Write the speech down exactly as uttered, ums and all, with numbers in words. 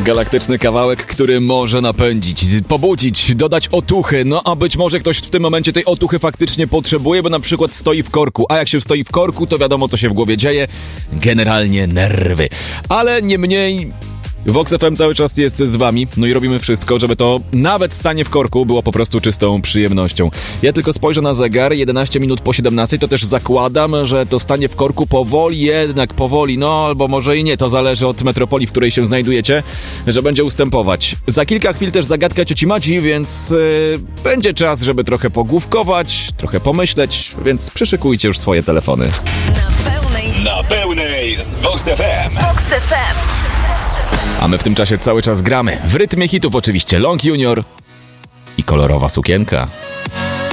Galaktyczny kawałek, który może napędzić, pobudzić, dodać otuchy. No a być może ktoś w tym momencie tej otuchy faktycznie potrzebuje, bo na przykład stoi w korku. A jak się stoi w korku, to wiadomo, co się w głowie dzieje. Generalnie nerwy. Ale nie mniej... Vox F M cały czas jest z wami, no i robimy wszystko, żeby to nawet stanie w korku było po prostu czystą przyjemnością. Ja tylko spojrzę na zegar, jedenaście minut po siedemnastej, to też zakładam, że to stanie w korku powoli, jednak powoli, no albo może i nie, to zależy od metropolii, w której się znajdujecie, że będzie ustępować. Za kilka chwil też zagadka cioci Madzi, więc yy, będzie czas, żeby trochę pogłówkować, trochę pomyśleć, więc przyszykujcie już swoje telefony. Na pełnej, na pełnej z Vox F M. Vox F M. A my w tym czasie cały czas gramy. W rytmie hitów oczywiście Long Junior i kolorowa sukienka.